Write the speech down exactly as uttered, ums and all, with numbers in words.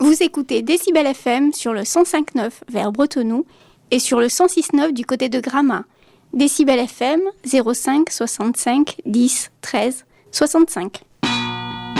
Vous écoutez Décibel F M sur le cent cinq virgule neuf vers Bretenoux et sur le cent six virgule neuf du côté de Gramat. Décibel F M zéro cinq soixante-cinq dix treize soixante-cinq.